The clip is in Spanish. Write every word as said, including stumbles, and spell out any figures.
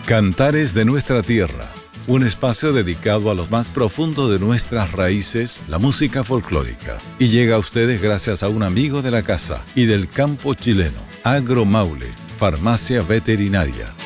Cantares de nuestra tierra, un espacio dedicado a lo más profundo de nuestras raíces, la música folclórica. Y llega a ustedes gracias a un amigo de la casa y del campo chileno, Agromaule, farmacia veterinaria.